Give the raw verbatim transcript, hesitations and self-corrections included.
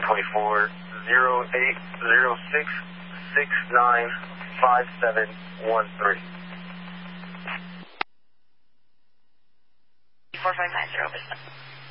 twenty-four, zero eight zero six, six nine five seven one three. four five nine zero, business.